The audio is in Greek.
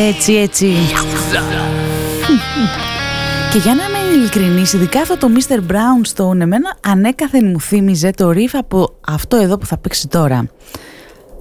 Έτσι. Και για να είμαι ειλικρινής, ειδικά αυτό το Mr. Brownstone εμένα ανέκαθεν μου θύμιζε το riff από αυτό εδώ που θα παίξει τώρα.